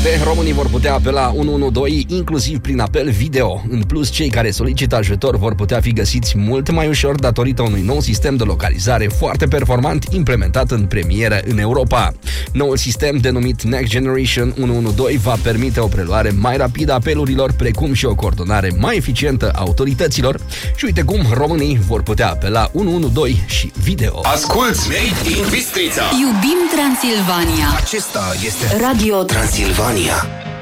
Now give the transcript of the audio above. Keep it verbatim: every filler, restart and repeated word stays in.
departe, românii vor putea apela unu unu doi inclusiv prin apel video. În plus, cei care solicită ajutor vor putea fi găsiți mult mai ușor datorită unui nou sistem de localizare foarte performant implementat în premieră în Europa. Noul sistem, denumit Next Generation unu unu doi, va permite o preluare mai rapidă a apelurilor, precum și o coordonare mai eficientă a autorităților. Și uite cum românii vor putea apela unu unu doi și video. Asculți Made in Bistrița. Iubim Transilvania. Acesta este Radio Transilvania.